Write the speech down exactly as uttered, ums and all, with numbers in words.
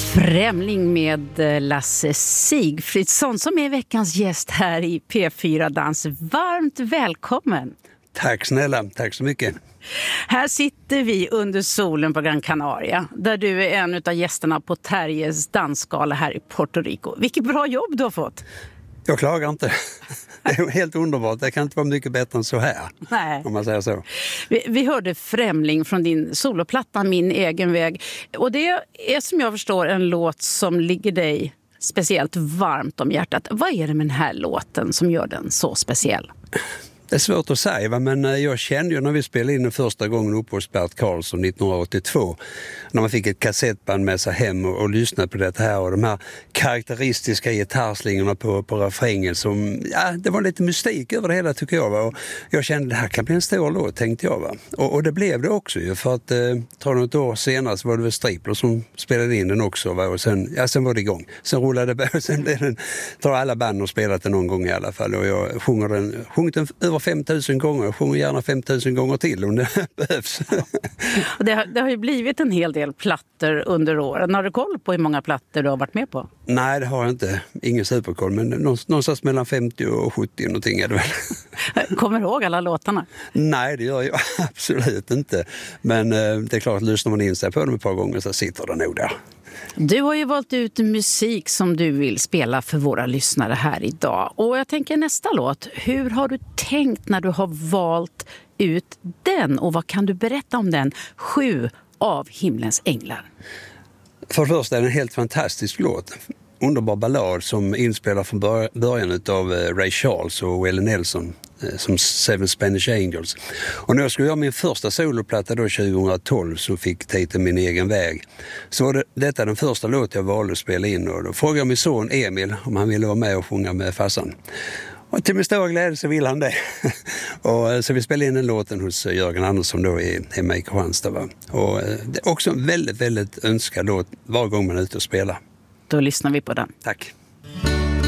Främling med Lasse Sigfridsson som är veckans gäst här i P fyra Dans. Varmt välkommen! Tack snälla, tack så mycket. Här sitter vi under solen på Gran Canaria där du är en av gästerna på Terjes dansgala här i Puerto Rico. Vilket bra jobb du har fått! Jag klagar inte. Det är helt underbart. Det kan inte vara mycket bättre än så här. Nej. Om man säger så. Vi, vi hörde Främling från din soloplatta Min egen väg. Och det är som jag förstår en låt som ligger dig speciellt varmt om hjärtat. Vad är det med den här låten som gör den så speciell? Det är svårt att säga, va? Men jag kände ju när vi spelade in den första gången uppe hos Bert Karlsson nittonhundraåttiotvå, när man fick ett kassettband med sig hem och, och lyssnade på det här och de här karaktäristiska gitarrslingorna på, på refrängen som, ja, det var lite mystik över det hela tycker jag, va? Och jag kände det här kan bli en stor låt, tänkte jag, va? Och, och det blev det också ju, för att eh, ta något år senare så var det väl Stripler som spelade in den också, va? Och sen, ja, sen var det igång. Sen rullade det på, sen blev den, tar alla band och spelat den någon gång i alla fall, och jag sjunger den, sjungit den över fem tusen gånger. Jag sjunger gärna fem tusen gånger till om det behövs. Och det, har, det har ju blivit en hel del plattor under åren. Har du koll på hur många plattor du har varit med på? Nej, det har jag inte. Ingen superkoll, men någonstans mellan femtio och sjuttio någonting är det väl. Kommer du ihåg alla låtarna? Nej, det gör jag absolut inte. Men eh, det är klart att lyssnar man in sig på dem ett par gånger så sitter det nog där. Du har ju valt ut musik som du vill spela för våra lyssnare här idag. Och jag tänker nästa låt. Hur har du tänkt när du har valt ut den? Och vad kan du berätta om den? Sju av himlens änglar. För det första är det en helt fantastisk låt. Underbar ballad som inspelar från början av Ray Charles och Willie Nelson som Seven Spanish Angels. Och när jag skulle göra min första soloplatta då tjugohundratolv som fick titeln Min egen väg, så var det, detta den första låt jag valde att spela in, och då frågade jag min son Emil om han ville vara med och sjunga med farsan. Och till min stora glädje så vill han det. Och så vi spelade in en låten hos Jörgen Andersson då i hemma i Kristianstad, va? Och det är också en väldigt, väldigt önskad låt var gång man är ute och spelar. Då lyssnar vi på den. Tack.